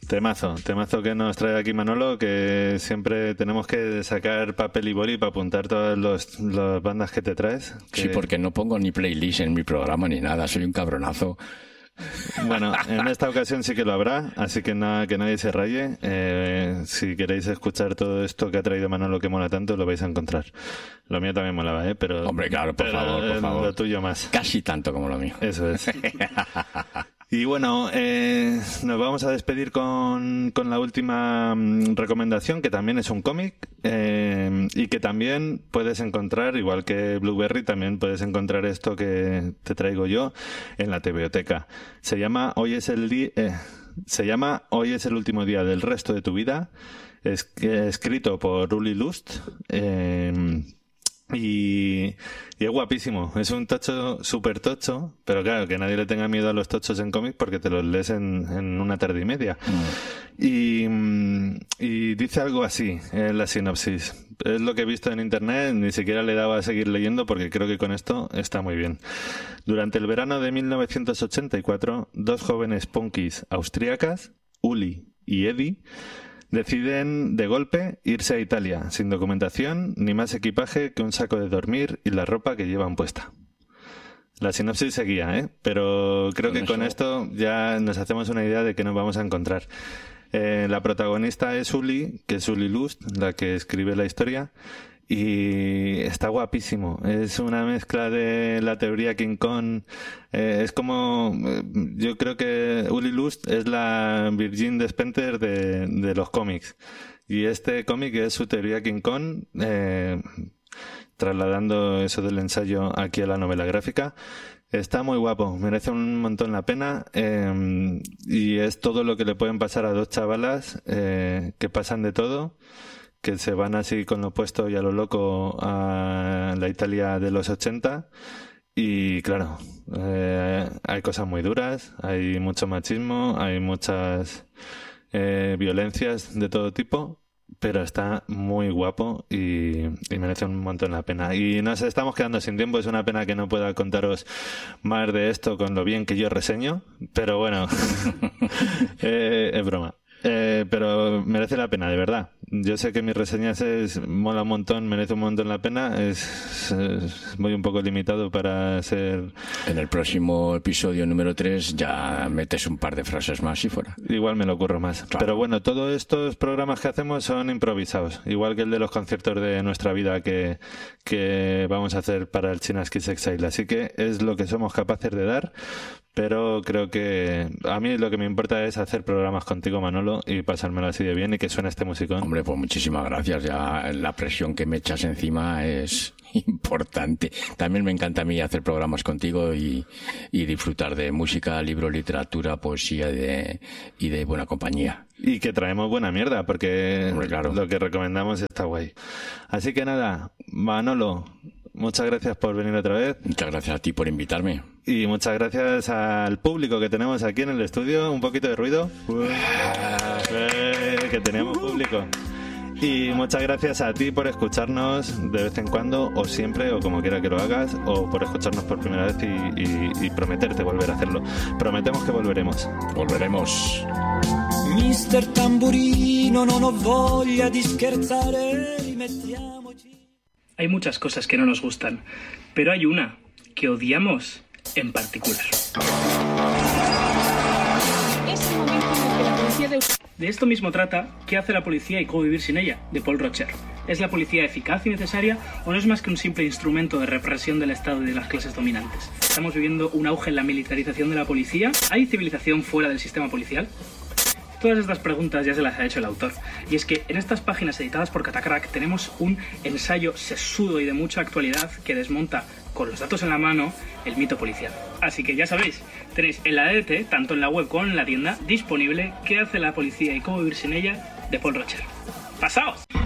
Temazo que nos trae aquí Manolo, que siempre tenemos que sacar papel y boli para apuntar todas las bandas que te traes. Sí, porque no pongo ni playlist en mi programa ni nada, soy un cabronazo. Bueno, en esta ocasión sí que lo habrá, así que nada, que nadie se raye. Si queréis escuchar todo esto que ha traído Manolo que mola tanto, lo vais a encontrar. Lo mío también molaba, pero... Hombre, claro, por favor. Lo tuyo más. Casi tanto como lo mío. Eso es. Y bueno, nos vamos a despedir con la última recomendación, que también es un cómic, y que también puedes encontrar, igual que Blueberry, también puedes encontrar esto que te traigo yo en la TVOteca. Se llama Hoy es el último día del resto de tu vida, escrito por Uli Lust. Y es guapísimo, es un tocho súper tocho, pero claro, que nadie le tenga miedo a los tochos en cómic porque te los lees en una tarde y media. Y dice algo así en la sinopsis. Es lo que he visto en internet, ni siquiera le daba a seguir leyendo porque creo que con esto está muy bien. Durante el verano de 1984, dos jóvenes punkis austríacas, Uli y Eddie, deciden de golpe irse a Italia, sin documentación ni más equipaje que un saco de dormir y la ropa que llevan puesta. La sinopsis seguía, pero creo que con esto ya nos hacemos una idea de qué nos vamos a encontrar. La protagonista es Uli, que es Uli Lust, la que escribe la historia, y está guapísimo. Es una mezcla de la teoría King Kong. Es como, yo creo que Uli Lust es la Virgin Despentes de los cómics, y este cómic es su teoría King Kong, trasladando eso del ensayo aquí a la novela gráfica. Está muy guapo, merece un montón la pena, y es todo lo que le pueden pasar a dos chavalas que pasan de todo, que se van así con lo opuesto y a lo loco a la Italia de los 80. Y claro, hay cosas muy duras, hay mucho machismo, hay muchas violencias de todo tipo, pero está muy guapo y merece un montón la pena. Y nos estamos quedando sin tiempo, es una pena que no pueda contaros más de esto con lo bien que yo reseño, pero bueno, es broma. Pero merece la pena, de verdad. Yo sé que mis reseñas mola un montón, merece un montón la pena. Voy un poco limitado para ser... En el próximo episodio número 3 ya metes un par de frases más y fuera. Igual me lo ocurro más. Claro. Pero bueno, todos estos programas que hacemos son improvisados, igual que el de los conciertos de nuestra vida que vamos a hacer para el China's Kids Exile. Así que es lo que somos capaces de dar. Pero creo que a mí lo que me importa es hacer programas contigo, Manolo, y pasármelo así de bien y que suene este musicón. Hombre, pues muchísimas gracias. Ya la presión que me echas encima es importante. También me encanta a mí hacer programas contigo y disfrutar de música, libro, literatura, poesía y de buena compañía. Y que traemos buena mierda, porque hombre, claro, lo que recomendamos está guay. Así que nada, Manolo, muchas gracias por venir otra vez. Muchas gracias a ti por invitarme. Y muchas gracias al público que tenemos aquí en el estudio. Un poquito de ruido. Que tenemos público. Y muchas gracias a ti por escucharnos de vez en cuando, o siempre, o como quiera que lo hagas, o por escucharnos por primera vez y prometerte volver a hacerlo. Prometemos que volveremos. Volveremos. Mister Tamburino, non ho voglia di scherzare, rimettiamoci. Hay muchas cosas que no nos gustan, pero hay una que odiamos en particular. Es el momento en el que la policía de esto mismo trata ¿Qué hace la policía y cómo vivir sin ella?, de Paul Rocher. ¿Es la policía eficaz y necesaria o no es más que un simple instrumento de represión del Estado y de las clases dominantes? ¿Estamos viviendo un auge en la militarización de la policía? ¿Hay civilización fuera del sistema policial? Todas estas preguntas ya se las ha hecho el autor. Y es que en estas páginas editadas por Catacrack tenemos un ensayo sesudo y de mucha actualidad que desmonta, con los datos en la mano, el mito policial. Así que ya sabéis, tenéis en la DT, tanto en la web como en la tienda, disponible ¿Qué hace la policía y cómo vivir sin ella?, de Paul Rocher. ¡Pasaos!